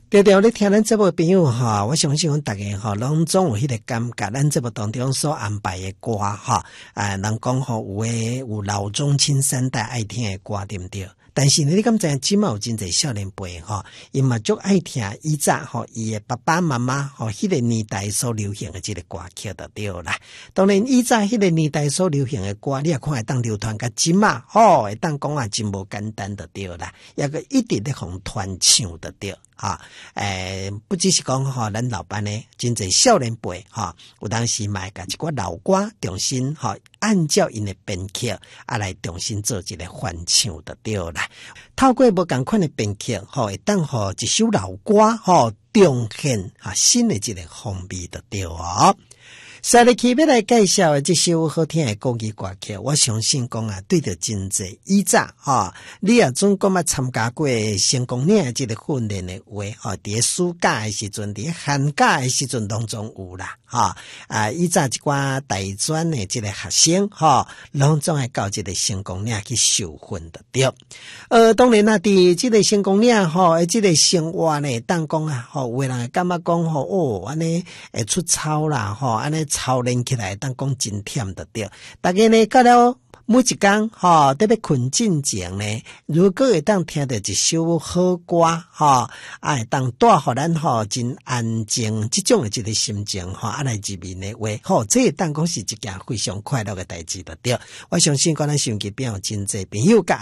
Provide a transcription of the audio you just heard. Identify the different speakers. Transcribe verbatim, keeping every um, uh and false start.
Speaker 1: 对对，你听咱这部朋友哈，我相信大家哈，拢总有迄个感觉，咱这部当中所安排的歌哈，啊，人讲吼有诶有老中青三代爱听的歌，对不对？但是呢，你敢知即嘛有真侪少年辈吼，伊嘛足爱听以前吼伊诶爸爸妈妈吼迄个年代所流行的即个歌曲就对啦。当然以前迄个年代所流行的歌，你也看会当流传甲即嘛，吼会当讲啊真无简单就对啦，也个一直咧互传唱就对。哈，诶，不只是讲吼，咱老班呢，真侪少年辈哈，有当时买甲一寡老歌重新哈，按照因的编曲啊来重新做一个翻唱就对啦。透过无共款的编曲，吼，会当吼一首老歌吼，重现哈新的一个风味就对哦。下日起要来介绍的这首好听的国语歌曲，我相信讲啊，对着真济以前哈，你也总讲啊参加过成功岭这个训练的话，哈，伫暑假的时阵，伫寒假的时阵当中有啦，哈啊，以前一寡大专的这个学生哈，拢总会到这个成功岭去受训的对。呃，当然啦，伫这个成功岭哈，这个生活呢，当讲啊，吼，有的人感觉讲吼，哦，安尼会出操啦，吼，安尼。操练起来，当讲真忝得对。大家呢，到了每一天哈，特别困进前呢，如果会当听到一首好歌哈，啊，会当带互咱吼真安静，这种的一个心情哈，啊来入眠的话，吼，这会当讲是一件非常快乐的代志得对。我相信，可能手机边有真济朋友甲